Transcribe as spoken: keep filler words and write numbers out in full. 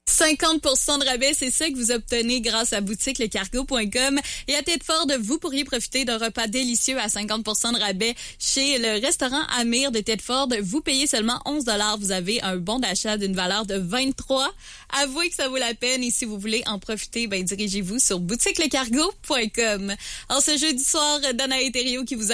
cinquante pour cent de rabais, c'est ça que vous obtenez grâce à boutique le cargo point com. Et à Tedford, vous pourriez profiter d'un repas délicieux à cinquante pour cent de rabais chez le restaurant Amir de Tedford. Vous payez seulement onze dollars. Vous avez un bon d'achat d'une valeur de vingt-trois. Avouez que ça vaut la peine et si vous voulez en profiter, ben dirigez-vous sur boutique le cargo point com. En ce jeudi soir, Danae Thériault qui vous a